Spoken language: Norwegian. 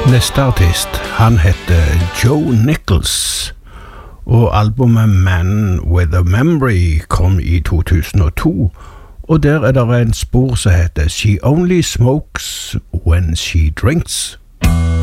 Neste artist, han heter Joe Nichols, og albumet Man With A Memory kom i 2002, og der er det en spor som heter She Only Smokes When She Drinks.